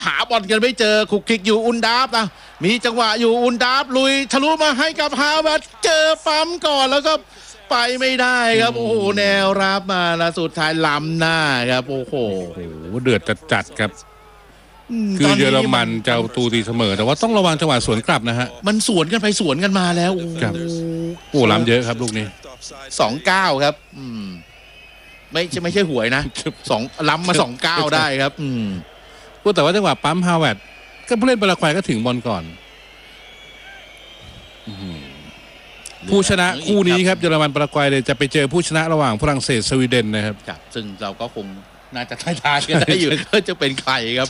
หาบอลกันไม่เจอคุกคิกอยู่อุนดาฟนะมีจังหวะอยู่อุนดาฟลุยทะลุมาให้กับฮาวเวิร์ดเจอปั๊มก่อนแล้วก็ไปไม่ได้ครับโอ้โหแนวรับมาแล้วสุดท้ายล้ำหน้าครับโอ้โหเดือดจัดครับคือเยอรมันจะเอาตูตีเสมอแต่ว่าต้องระวังจังหวะสวนกลับนะฮะมันสวนกันไปสวนกันมาแล้วโอ้ล้ำเยอะครับลูกนี้ 2-9ครับไม่ใช่หวยนะล้ำมา2-9ได้ครับพูดแต่ว่าจังหวะปั๊มฮาวเวิร์ดก็ผู้เล่นปารากวัยก็ถึงบอลก่อนผู้ชนะคู่นี้ครับเยอรมันปารากวัยเลยจะไปเจอผู้ชนะระหว่างฝรั่งเศสสวีเดนนะครับซึ่งเราก็คงน่าจะทายกันได้อยู่ก็จะเป็นใครครับ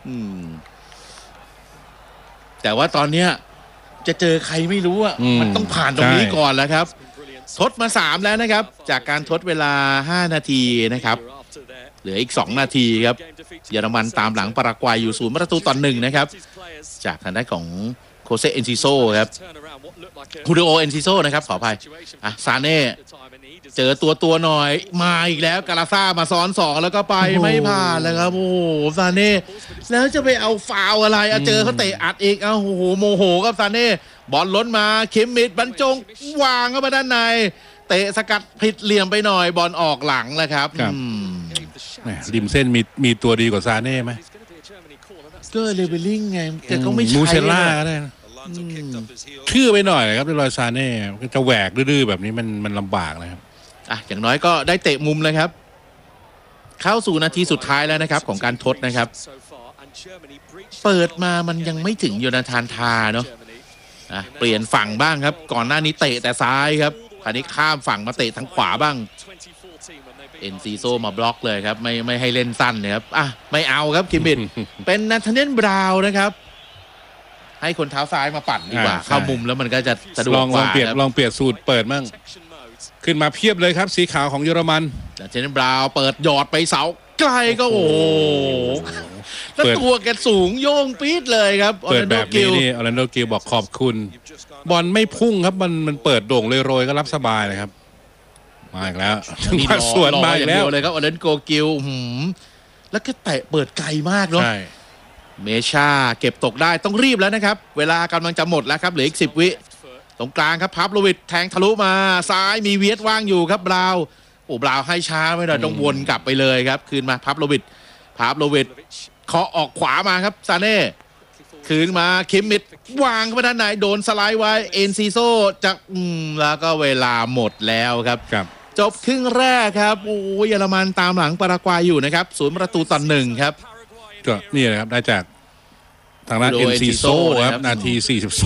แต่ว่าตอนเนี้ยจะเจอใครไม่รู้อ่ะมันต้องผ่านตรงนี้ก่อนแล้วครับทดมา3แล้วนะครับจากการทดเวลา5นาทีนะครับเหลืออีก2นาทีครับเยอรมันตามหลังปารากวัยอยู่0-1นะครับจากทางด้านของโคเซเอนซิโซครับฮูริโอเอนซิโซนะครับขออภัยซาเน่เจอตัวหน่อยมาอีกแล้วกาลาซ่ามาซ้อน2แล้วก็ไปไม่ผ่านแล้วครับโอ้โหซาเน่แล้วจะไปเอาฟาวอะไรเจอเขาเตะอัดอีกโอ้โหโมโหครับซาเน่บอลล้นมาเคมมิดบรรจงวางเข้าไปด้านในเตะสกัดผิดเหลี่ยมไปหน่อยบอลออกหลังแล้วครับริมเส้นมีตัวดีกว่าซาเน่ไหมก็เลเวลลิ่งไงแต่เขาไม่ใช่มูเชลล่าก็ได้นะชื่อไปหน่อยนะครับเดลอยซาเน่จะแหวกดื้อแบบนี้มันลำบากนะครับอย่างน้อยก็ได้เตะมุมเลยครับเข้าสู่นาทีสุดท้ายแล้วนะครับของการทดนะครับเปิดมามันยังไม่ถึงโยนาธานทาเนาะเปลี่ยนฝั่งบ้างครับก่อนหน้านี้เตะแต่ซ้ายครับคราวนี้ข้ามฝั่งมาเตะทางขวาบ้างเอ็นซีโซมาบล็อกเลยครับไม่ให้เล่นสั้นเลยครับไม่เอาครับคิมบิดเป็นนาธาเนียลบราวน์นะครับให้คนเท้าซ้ายมาปั่นดีกว่าเข้ามุมแล้วมันก็จะสะดวกกว่าลองเปลี่ยนสูตรเปิดมั่งขึ้นมาเพียบเลยครับสีขาวของเยอรมันนาธาเนียลบราวน์เปิดหยอดไปเสาไกลก็โอ้แล้วตัวแกสูงโยงปี๊ดเลยครับเปิดแบบนี้นี่ออร์แลนโดกิลบอกขอบคุณบอลไม่พุ่งครับมันเปิดโด่งโรยก็รับสบายเลยครับมาอีกแล้วมาสวนมาอีกแล้วเลยครับออร์แลนโดกิลแล้วก็เตะเปิดไกลมากเนาะเมชาเก็บตกได้ต้องรีบแล้วนะครับเวลากำลังจะหมดแล้วครับเหลืออีก10 วิตรงกลางครับพับโลวิทแทงทะลุมาซ้ายมีเวียดว่างอยู่ครับบราวบราวให้ช้าไม่ได้ต้องวนกลับไปเลยครับคืนมาพับโลวิทเคาะออกขวามาครับซาเน่คืนมาคิมมิดวางเข้าไปด้านในโดนสไลด์ไว้เอ็นซีโซจะแล้วก็เวลาหมดแล้วครับจบครึ่งแรกครับเยอรมันตามหลังปารากวัยอยู่นะครับ0-1ครับก็นี่นะครับได้จากทางด้านเอ็นซีโซครับนาที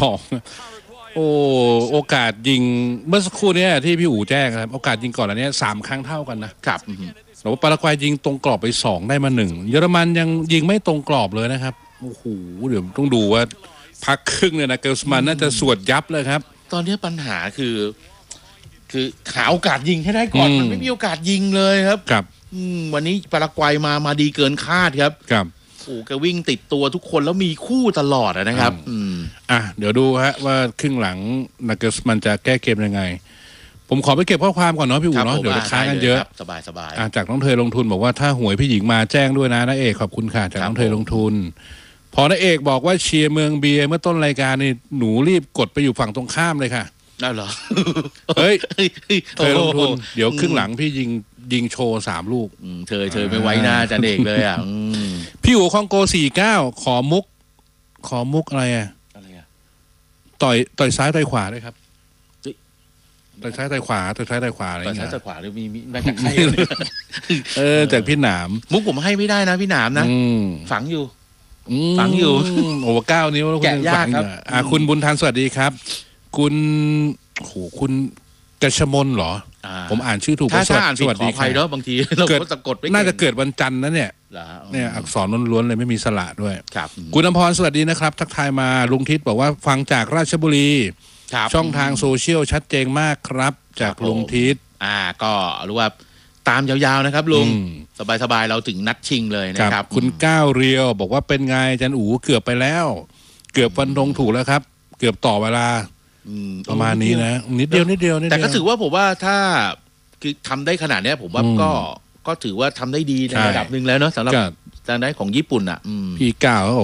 42โอกาสยิงเมื่อสักครู่นี้ที่พี่อู๋แจ้งครับโอกาสยิงก่อนอันนี้3ครั้งเท่ากันนะครับแต่ว่าปารากวัยยิงตรงกรอบไป2ได้มา1เยอรมันยังยิงไม่ตรงกรอบเลยนะครับโอ้โหเดี๋ยวต้องดูว่าพักครึ่งเนี่ยนะเกลสมันน่าจะสวดยับเลยครับตอนนี้ปัญหาคือหาโอกาสยิงให้ได้ก่อนมันไม่มีโอกาสยิงเลยครับวันนี้ปารากวัยมาดีเกินคาดครับแกวิ่งติดตัวทุกคนแล้วมีคู่ตลอดนะครับเดี๋ยวดูฮะว่าครึ่งหลังนักเกลสมันจะแก้เกมยังไงผมขอไปเก็บข้อความก่อนเนาะพี่อู๋เนาะเดี๋ยวจะค้างกันเยอะสบายจากน้องเธอลงทุนบอกว่าถ้าหวยพี่หญิงมาแจ้งด้วยนะน้าเอกขอบคุณค่ะจากน้องเธอลงทุนพอน้าเอกบอกว่าเชียร์เมืองเบียร์เมื่อต้นรายการนี่หนูรีบกดไปอยู่ฝั่งตรงข้ามเลยค่ะได้เหรอเฮ้ยเธอลงทุนเดี๋ยวครึ่งหลังพี่ยิงโชว์3 ลูกเธอไม่ไว้หน้าจันเอกเลยพี่อู๋คองโก49ขอมุกอะไรต่อยซ้ายต่อยขวาด้วยครับต่อยซ้ายต่อยขวาอะไรต่อยซ้ายต่อยขวาหรือมีมาจากใครจากพี่หนามมุกผมให้ไม่ได้นะพี่หนามนะฝังอยู่โอ้9 นิ้วแล้วคุณฝังอยู่คุณบุญทันสวัสดีครับคุณกชมนเหรอผมอ่านชื่อถูกถ้าอ่านผิดขออภัยเนาะบางทีเราก็สะกดน่าจะเกิดวันจันทร์นะเนี่ยอักษรล้วนๆเลยไม่มีสระด้วยคุณอภรสวัสดีนะครับทักทายมาลุงทิศบอกว่าฟังจากราชบุรีช่องทางโซเชียลชัดเจนมากครับจากลุงทิศก็รู้ว่าตามยาวๆนะครับลุงสบายๆเราถึงนัดชิงเลยนะครับคุณก้าวเรียวบอกว่าเป็นไงจันอู๋เกือบไปแล้วเกือบฟันธงถูกแล้วครับเกือบต่อเวลาประมาณนี้นะนิดเดียวแต่ก็ถือว่าผมว่าถ้าคือทำได้ขนาดนี้ผมว่าก็ถือว่าทำได้ดีในระดับหนึ่งแล้วเนาะสำหรับทางด้านของญี่ปุ่นอ่ะ P9